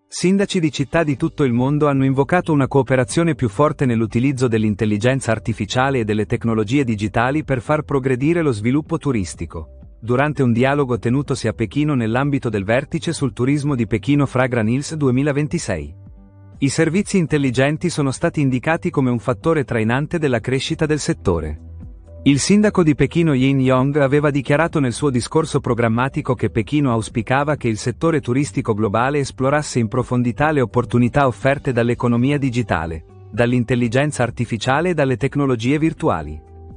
Sindaci di città di tutto il mondo hanno invocato una cooperazione più forte nell'utilizzo dell'intelligenza artificiale e delle tecnologie digitali per far progredire lo sviluppo turistico. Durante un dialogo tenutosi a Pechino nell'ambito del Vertice sul turismo di Pechino Fragrance Hills 2026. I servizi intelligenti sono stati indicati come un fattore trainante della crescita del settore. Il sindaco di Pechino Yin Yong aveva dichiarato nel suo discorso programmatico che Pechino auspicava che il settore turistico globale esplorasse in profondità le opportunità offerte dall'economia digitale, dall'intelligenza artificiale e dalle tecnologie virtuali.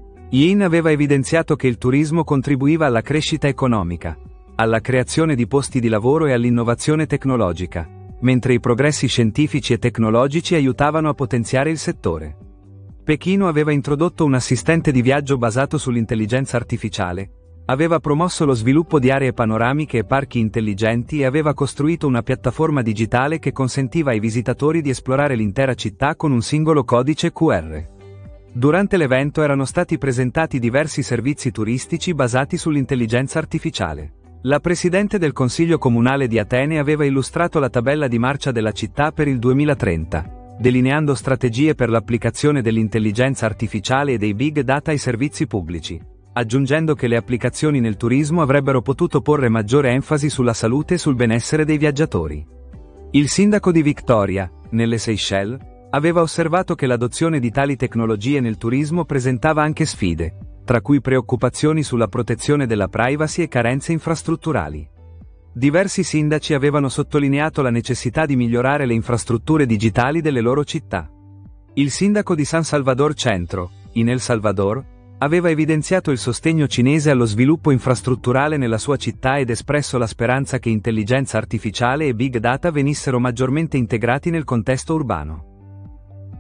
Yin aveva evidenziato che il turismo contribuiva alla crescita economica, alla creazione di posti di lavoro e all'innovazione tecnologica, mentre i progressi scientifici e tecnologici aiutavano a potenziare il settore. Pechino aveva introdotto un assistente di viaggio basato sull'intelligenza artificiale, aveva promosso lo sviluppo di aree panoramiche e parchi intelligenti e aveva costruito una piattaforma digitale che consentiva ai visitatori di esplorare l'intera città con un singolo codice QR. Durante l'evento erano stati presentati diversi servizi turistici basati sull'intelligenza artificiale. La presidente del Consiglio Comunale di Atene aveva illustrato la tabella di marcia della città per il 2030. Delineando strategie per l'applicazione dell'intelligenza artificiale e dei big data ai servizi pubblici, aggiungendo che le applicazioni nel turismo avrebbero potuto porre maggiore enfasi sulla salute e sul benessere dei viaggiatori. Il sindaco di Victoria, nelle Seychelles, aveva osservato che l'adozione di tali tecnologie nel turismo presentava anche sfide, tra cui preoccupazioni sulla protezione della privacy e carenze infrastrutturali. Diversi sindaci avevano sottolineato la necessità di migliorare le infrastrutture digitali delle loro città. Il sindaco di San Salvador Centro, in El Salvador, aveva evidenziato il sostegno cinese allo sviluppo infrastrutturale nella sua città ed espresso la speranza che intelligenza artificiale e big data venissero maggiormente integrati nel contesto urbano.